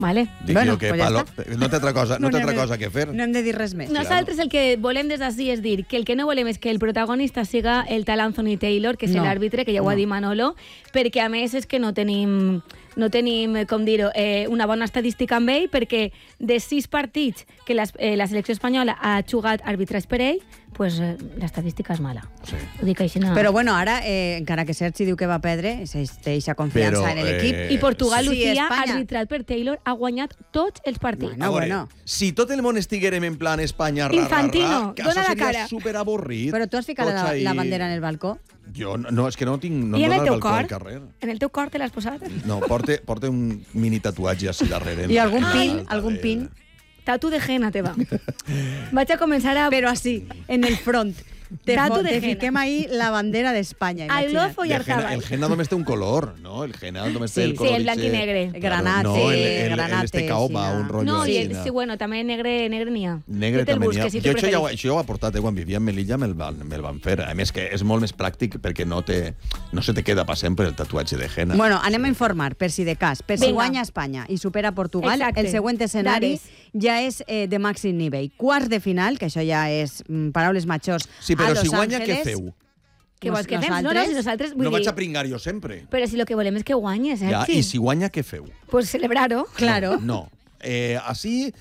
Vale. Dic jo que palo. No té altra cosa que fer. No hem de dir res més. Nosaltres el que volem des d'ací és dir que el que no volem és que el protagonista siga el tal Anthony Taylor, que és l'àrbitre, que ja ho ha dit Manolo, perquè a més és que no tenim, com dir-ho, una bona estadística amb ell, perquè de 6 partits que la selecció espanyola ha jugat arbitrats per ell, pues l'estadística és mala. Sí. Ho dic així. Però bueno, ara, encara que Sergi diu que va perdre, deixa confiança en l'equip. I Portugal, Sí, Lucía, Espanya. arbitrat per Taylor, ha guanyat tots els partits. Bueno. Si tot el món estiguérem en plan Espanya, Infantino, que dona això la seria cara. superavorrit. Però tu has ficat la bandera en el balcó? Jo no, és que no tinc... No I en em el dóna teu balcó al cor? carrer. En el teu cor te l'has posat? No, porta un mini tatuatge així darrere. I algun pin? Tatu de henna te va. Vaig a començar a... Però així, en el front. Te Tatu de henna. fiquem ahí la bandera d'Espanya. I love Oyarzabal. El henna només té un color, no? El henna només té el color. Sí, el blanc i negre. Granate, no, granate. este caoba, un rotllo No, així. sí, bueno, també negre n'hi ha. Negre Jo te'l també n'hi ha. busques, si Jo tu això preferís. ho he aportat, quan vivia a Melilla me'l van fer. A més que és molt més pràctic perquè no se te queda per sempre el tatuatge de henna. Bueno, anem a informar, per si de cas. Per si Vinga. guanya Espanya i supera Portugal, Exacte. el següent escenari Dades. ja és de màxim nivell. Quarts de final, que això ja és paraules majors, Sí, a però Los si guanya, Ángeles. què feu? Què vols que fem? No, si nosaltres... Vull No vaig dir, a pringar jo sempre. però si el que volem és que guanyes, Ja, sí. I si guanya, què feu? Pues celebrar-ho. Claro. No. Així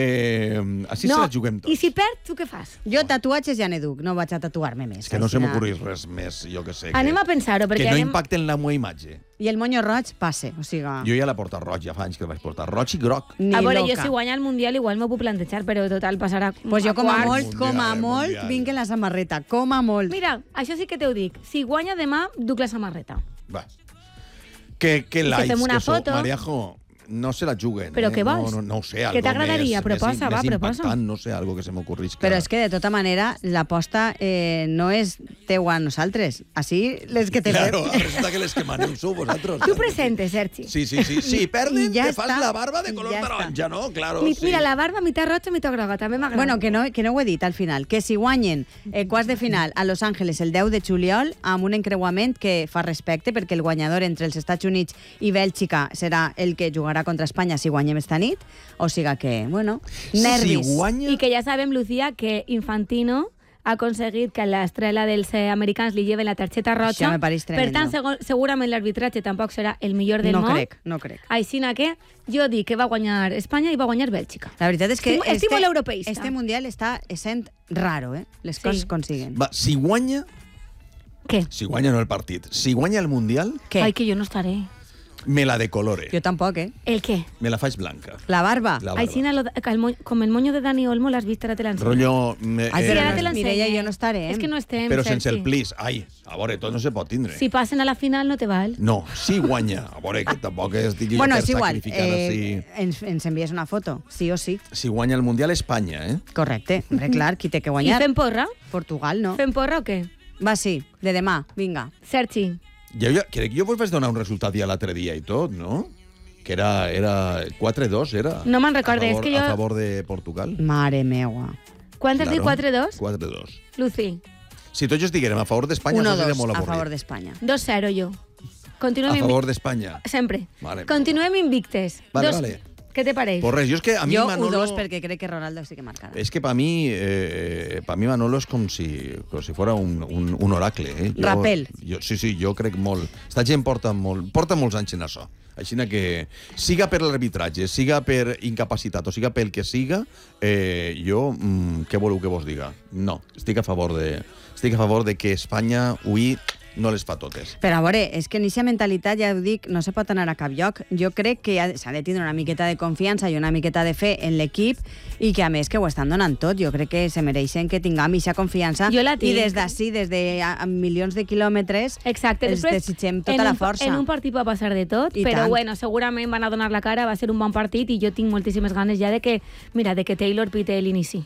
se la juguem tots. I si perd, tu què fas? Jo tatuatges ja n'he duc, no vaig a tatuar-me més. És que no se m'ocorrís res més, jo que sé. Anem a pensar-ho, perquè Que no anem... impacten la meva imatge. I el monyo roig, passe. O sigui, Jo ja la porto roig, ja fa anys que la vaig portar. Roig i groc. ni A veure, loca. jo si guanya el Mundial igual m'ho puc plantejar, però total passarà Pues jo com a quarts. molt, Mundial. vinc en la samarreta. Com a molt. Mira, això sí que t'ho dic. Si guanya demà, duc la samarreta. Va. Que likes, fem una que sou, foto. Mariajo, no se la juguen. Però què vols? No ho sé, Què algo t'agradaria? més, Proposa, va, més proposa. impactant, no sé, algo que se m'ocorrisca. Però és que, de tota manera, l'aposta no és teua a nosaltres. Així, les que te Claro, fem... resulta que les que maneu sou vosaltres. Tu presentes, Sergi. Sí. Si perden, I ja te fas està. la barba de I color ja taronja, no? Claro, Mira, la barba, mitad roja, mitad groga, també m'agrada. Bueno, que no ho he dit al final, que si guanyen quarts de final a Los Ángeles el 10 de juliol amb un encreuament que fa respecte, perquè el guanyador entre els Estats Units i Bèlgica serà el que jugarà contra Espanya si guanyem esta nit, o siga que, bueno, nervis. Si guanya... I que ja sabem, Lucía, que Infantino ha aconseguit que a l'estrella dels americans li lleven la targeta roja. Això me pareix Per tant, tremendo. segurament l'arbitratge tampoc serà el millor del món. No crec. Així que jo dic que va guanyar Espanya i va guanyar Bèlgica. La veritat és que Estic molt europeista. este mundial està sent raro, Les coses consiguen. Va, si guanya Què? no el partit, si guanya el Mundial, Què? Ai, que jo no estaré. me la decolore. Jo tampoc, El què? Me la faig blanca. La barba. La barba. Així, com el moño de Dani Olmo, l'has vist, ara te l'ensenyo. Rollo... Ai, Sí, però ara te l'ensenyo. Mireia i jo no estarem. És que no estem, Però sense Sergi. el plis. Ai, a veure, tot no se pot tindre. Si passen a la final no te val. No, si guanya. A veure, que tampoc estigui Bueno, per és igual. sacrificar així. Ens envies una foto, sí o sí. Si guanya el Mundial Espanya, Correcte. Hombre, clar, qui té que I guanyar? fem porra? Portugal, no? Fem porra o què? Va, sí, de demà, vinga. Crec Sergi, que jo vos vaig donar un resultat ja l'altre dia i tot, no? Que era 4-2, era. No me'n recorde, és que jo- A favor de Portugal. Mare meua. quantes dic? Claro. 4-2? 4-2. Lucy, Si tots estiguérem a favor d'Espanya, això seria 1-2 molt a avorrit. favor d'Espanya. 2-0 jo. A Continuem favor d'Espanya. Sempre. Vale. Continuem invictes. Vale, vale. Què te pareix? Pues res, jo és que a mi Jo Manolo... 1-2 perquè crec que Ronaldo sí que marcarà. És que per mi Manolo és com si fora un oracle. Rapel. Sí, jo crec molt. Esta gent porta molts anys en això. Així que, siga per l'arbitratge, siga per incapacitat o siga pel que siga, jo, què voleu que vos diga? No, estic a favor de que Espanya avui no les fa totes. Però a veure, és que en aquesta mentalitat, ja ho dic, no se pot anar a cap lloc. Jo crec que s'ha de tindre una miqueta de confiança i una miqueta de fe en l'equip i que, a més, que ho estan donant tot. Jo crec que se mereixen que tinguem aquesta confiança. Jo la tinc. I des d'ací, des de milions de quilòmetres, Exacte. els Després, desitgem tota la força. En un partit va passar de tot, I però tant. bueno, segurament van a donar la cara, va ser un bon partit i jo tinc moltíssimes ganes ja de que Taylor pite l'inici.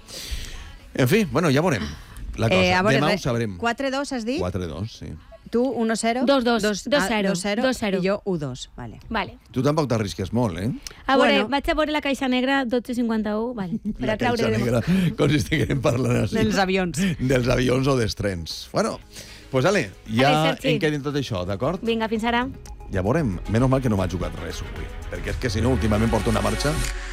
En fi, bueno, ja veurem. La cosa. A veure, Demà ho sabrem. 4-2 has dit? 4-2, sí. Tu 1-0? 2-2. 2-0. 2-0. I jo 1-2. Vale. Vale. Tu tampoc t'arrisques molt, eh? A veure, Bueno. vaig a veure la caixa negra 1251, vale, per La a treure... caixa negra, com si estiguem parlant així. Dels avions. Dels avions o dels trens. Bueno, Pues ale, ja Ale, Sergi. en quedin tot això, d'acord? Vinga, fins ara. Ja veurem. Menys mal que no m'ha jugat res avui. Perquè és que si no, últimament porto una marxa